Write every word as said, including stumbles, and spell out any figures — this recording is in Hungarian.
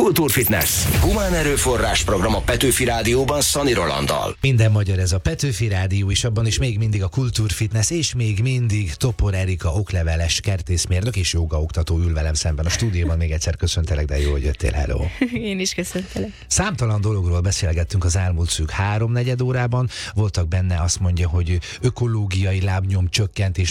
Kultúrfitness. Humán erőforrás program a Petőfi Rádióban Szani Rolanddal. Minden magyar ez a Petőfi Rádió, és abban is még mindig a Kultúrfitness, és még mindig Topor Erika okleveles kertészmérnök és jogaoktató ül velem szemben a stúdióban. Még egyszer köszöntelek, de jó, hogy jöttél, hello. Én is köszöntelek. Számtalan dologról beszélgettünk az elmúlt szűk háromnegyed órában. Voltak benne, azt mondja, hogy ökológiai lábnyom csökkentés,